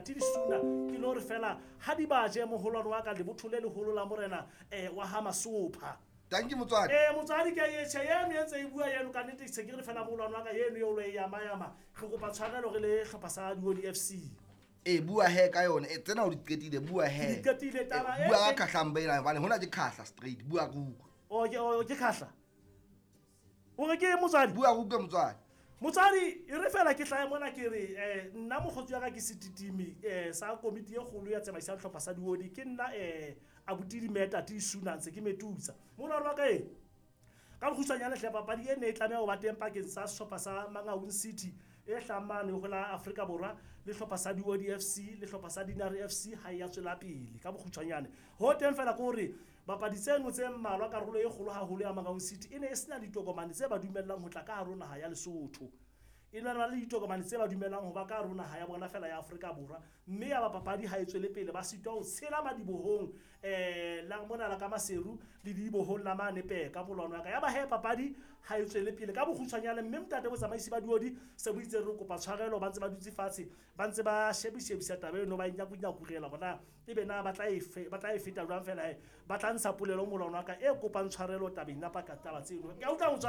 tidi suna ke lo re fela ha di baje moholwane wa ka le bothole le holo la morena wa ha Masopha Thank you motswadi. Motswadi ke ye che ye mentse e bua yeno ka nete se ke re fela moholwane wa ka yeno yo le yama re kopa tshwarelo re le hlopha sa Duodi FC Bua he ka yona tsena o di qetile bua he Di qetile taba bua ka khahlamba ena hobane hona ke khahla straight bua ku ke khahla o re ke motswadi bua ku ke motswadi e re fela ke hlae mona ke re nna mogotsi wa ka ke setitimi sa komiti e kgolo ya tsamaiso ya hlopha sa Duodi ke nna abutidi meta ti sunantse ke metutsa mona wa ka ka bokhutsanyana hle papadi ene e tlameha ho ba teng pakeng sa hlopha sa Mangaung City e hlamane ho la Afrika Borwa le hlopha sa Duodi FC le hlopha sa Dinari FC ha ya tswela pele ka bokhutsanyane ho teng fela ke hore bapadi tseno tse mmalwa karolo e kgolo haholo ya Mangaung City ene e sena ditokomane tse ba dumellang ho tla ka hare naha ya Lesotho e na le ditokomane tse ba dumellang ho ba ka hare naha ya bona fela ya Afrika Borwa mme ya bapapadi ha e tswele pele ba sitwa ho tshela madibohong la mona la ka Maseru le dibohong la mane pe ka molwana wa ka ya ba he papadi ha e tswele pele ka bokhutsanyane mme mtate botsamaisi ba Duodi se bo itse re kopa tshwarelo ba ntse ba dutse fatshe ba ntse ba shebishebisa tabe no ba nyakurela bona ebe na ba tla e feta jwang fela ba tla ntsha polelo molwana wa ka e kopang tshwarelo tabeng ya pakataba tseno ke a utlwa